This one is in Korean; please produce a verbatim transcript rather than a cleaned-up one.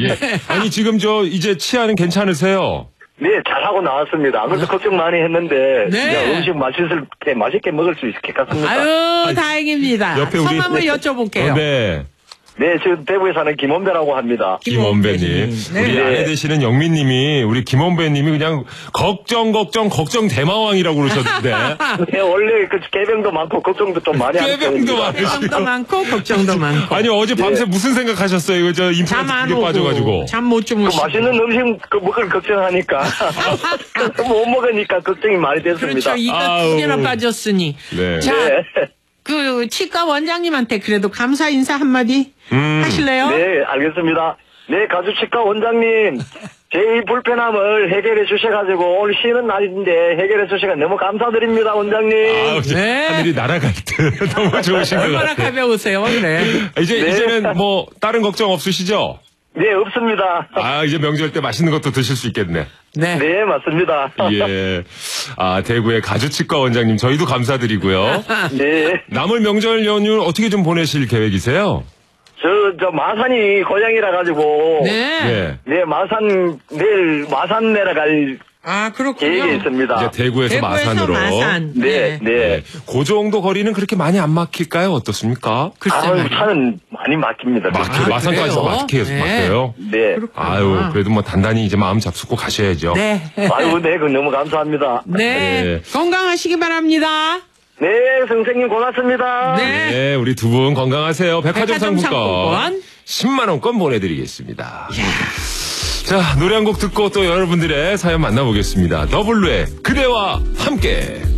예. 아니 지금 저 이제 치아는 괜찮으세요? 네, 잘하고 나왔습니다. 아무래도 걱정 많이 했는데 네. 이제 음식 맛있게 맛있게 먹을 수 있을 것 같습니다. 아유, 다행입니다. 옆에 우리- 성함을 여쭤볼게요. 어, 네. 네, 지금 대구에 사는 김원배라고 합니다. 김원배님. 네. 우리 네. 아내 되시는 영민님이 우리 김원배님이 그냥 걱정 걱정 걱정 대마왕이라고 그러셨는데 네, 원래 그 깨병도 많고 걱정도 좀 많이 하는 깨병도 편입니다. 많으시고. 걱정도 많고, 걱정도 많고. 아니 어제 밤새 네. 무슨 생각하셨어요? 이거 저 잠 임플란트 안 두개 오고, 빠져가지고. 잠 못 그 주무시고. 맛있는 음식 그 먹을 걱정하니까 못 먹으니까 걱정이 많이 됐습니다. 그렇죠. 이거 아우. 두 개나 빠졌으니. 네. 자, 네. 그 치과 원장님한테 그래도 감사 인사 한마디 음. 하실래요? 네, 알겠습니다. 네, 가주치과 원장님, 제 이 불편함을 해결해 주셔가지고 오늘 쉬는 날인데 해결해 주셔서 너무 감사드립니다, 원장님. 아우, 이제 네. 하늘이 날아갈 듯 너무 좋으신 것 얼마나 같아요. 가벼우세요, 그래. 이제 네. 이제는 뭐 다른 걱정 없으시죠? 네, 없습니다. 아 이제 명절 때 맛있는 것도 드실 수 있겠네. 네. 네, 맞습니다. 예. 아 대구의 가주치과 원장님 저희도 감사드리고요. 네. 남을 명절 연휴 어떻게 좀 보내실 계획이세요? 저, 저, 마산이 고향이라 가지고. 네. 네. 네, 마산, 내일 마산 내려갈 아, 그렇군요. 계획이 있습니다. 이제 대구에서, 대구에서 마산으로. 마산. 네, 네. 네. 그 정도 거리는 그렇게 많이 안 막힐까요? 어떻습니까? 글쎄 아유, 말이야. 차는 많이 막힙니다. 막혀, 아, 마산까지 그래요? 막혀서 네. 막혀요. 네. 그렇구나. 아유, 그래도 뭐 단단히 이제 마음 잡수고 가셔야죠. 네. 아유, 네, 그 너무 감사합니다. 네. 네. 건강하시기 바랍니다. 네, 선생님 고맙습니다. 네. 네, 우리 두 분 건강하세요. 백화점 백화점 상품권 상품권 십만 원권 보내드리겠습니다. 자, 노래 한 곡 듣고 또 여러분들의 사연 만나보겠습니다. 더블루의 그대와 함께.